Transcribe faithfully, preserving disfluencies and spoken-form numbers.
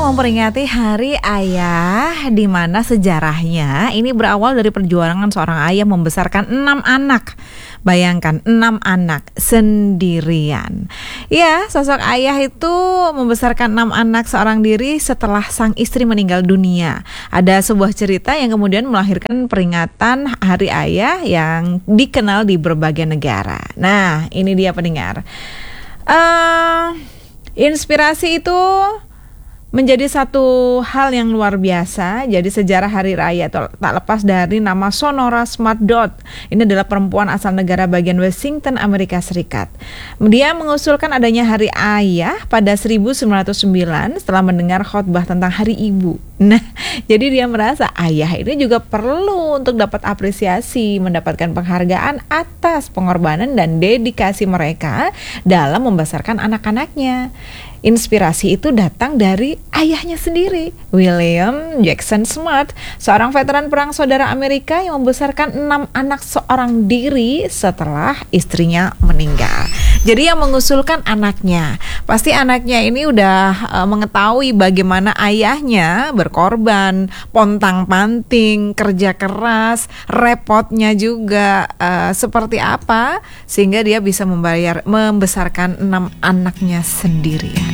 memperingati Hari Ayah, di mana sejarahnya ini berawal dari perjuangan seorang ayah membesarkan enam anak. Bayangkan, enam anak sendirian. Ya, sosok ayah itu membesarkan enam anak seorang diri setelah sang istri meninggal dunia. Ada sebuah cerita yang kemudian melahirkan peringatan Hari Ayah yang dikenal di berbagai negara. Nah, ini dia pendengar. Uh, inspirasi itu menjadi satu hal yang luar biasa. Jadi sejarah Hari Raya tak lepas dari nama Sonora Smart Dot. Ini adalah perempuan asal negara bagian Washington, Amerika Serikat. Dia mengusulkan adanya Hari Ayah pada seribu sembilan ratus sembilan setelah mendengar khotbah tentang Hari Ibu. Nah, jadi dia merasa ayah ini juga perlu untuk dapat apresiasi, mendapatkan penghargaan atas pengorbanan dan dedikasi mereka dalam membesarkan anak-anaknya. Inspirasi itu datang dari ayahnya sendiri, William Jackson Smart, seorang veteran perang saudara Amerika yang membesarkan enam anak seorang diri setelah istrinya meninggal. Jadi yang mengusulkan anaknya, pasti anaknya ini udah uh, mengetahui bagaimana ayahnya berkorban, pontang-panting, kerja keras, repotnya juga uh, seperti apa, sehingga dia bisa membayar membesarkan enam anaknya sendiri.